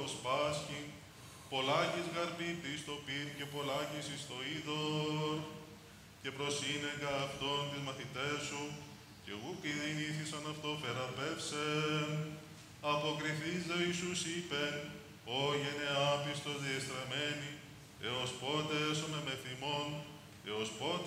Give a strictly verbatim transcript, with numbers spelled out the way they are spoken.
Θεός πάσχει, πολλάκις γαρπίπτης το πυρ και πολλάκις εις το είδωρ, και προσύνεγκα αυτόν τις μαθητές σου, και οὐκ ειδηνήθησαν αυτό φεραπεύσεν. Αποκριθείς δε ο Ιησούς είπεν, «Ω γενεάπιστος διεστραμμένη, έως πότε έσομαι με θυμών, έως πότε